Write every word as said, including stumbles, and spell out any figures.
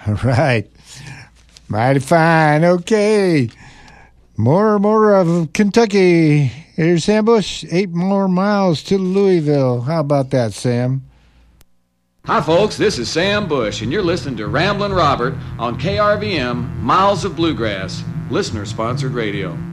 All right. Mighty fine. Okay. More more of Kentucky. Here's Sam Bush. Eight more miles to Louisville. How about that, Sam? Hi, folks. This is Sam Bush, and you're listening to Ramblin' Robert on K R V M, Miles of Bluegrass, listener-sponsored radio.